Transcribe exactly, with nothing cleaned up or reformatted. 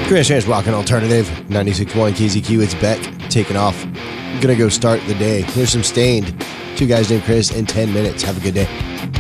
Chris Rance Rockin' Alternative, ninety-six point one K Z Q. It's Beck, taking off. I'm gonna go start the day. Here's some Stained. Two guys named Chris in ten minutes. Have a good day.